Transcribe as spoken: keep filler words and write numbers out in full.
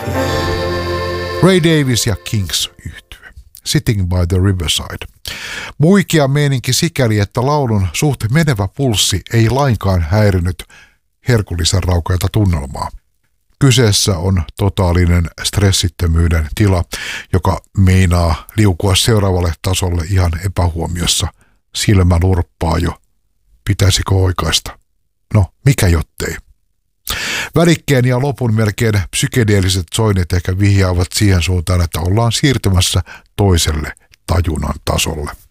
Ray Davies ja Kings yhtye. Sitting by the Riverside. Muikea meininki sikäli, että laulun suht menevä pulssi ei lainkaan häirinyt herkullisen raukeata tunnelmaa. Kyseessä on totaalinen stressittömyyden tila, joka meinaa liukua seuraavalle tasolle ihan epähuomiossa. Silmä nurppaa jo. Pitäisikö oikaista? No, mikä jottei? Välikkeen ja lopun melkein psykedeelliset soinnit ehkä vihjaavat siihen suuntaan, että ollaan siirtymässä toiselle tajunnan tasolle.